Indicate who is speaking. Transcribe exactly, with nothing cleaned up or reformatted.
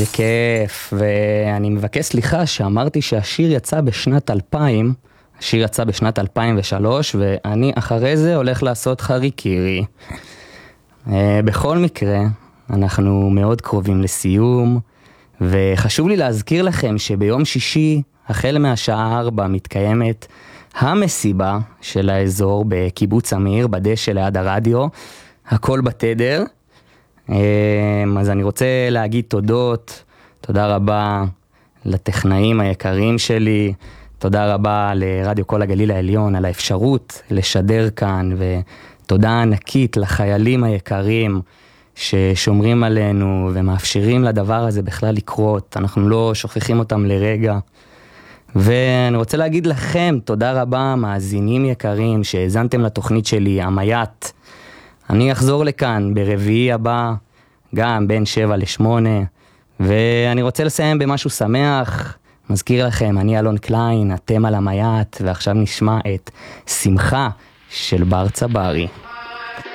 Speaker 1: זה כיף, ואני מבקש סליחה שאמרתי שהשיר יצא בשנת אלפיים, השיר יצא בשנת אלפיים ושלוש, ואני אחרי זה הולך לעשות חריקירי. בכל מקרה, אנחנו מאוד קרובים לסיום, וחשוב לי להזכיר לכם שביום שישי, החל מהשעה ארבע, מתקיימת המסיבה של האזור בקיבוץ אמיר, בדשא ליד הרדיו, הכל בתדר. אז אני רוצה להגיד תודות, תודה רבה לטכנאים היקרים שלי, תודה רבה לרדיו כל הגליל העליון על האפשרות לשדר כאן, ותודה ענקית לחיילים היקרים ששומרים עלינו ומאפשרים לדבר הזה בכלל לקרות, אנחנו לא שוכחים אותם לרגע. ואני רוצה להגיד לכם תודה רבה, מאזינים יקרים שהאזנתם לתוכנית שלי, המייט. אני אחזור לכאן ברביעי הבא, גם בין שבע לשמונה, ואני רוצה לסיים במשהו שמח. מזכיר לכם, אני אלון קליין, אתם על המייט, ועכשיו נשמע את שמחה של בר צברי.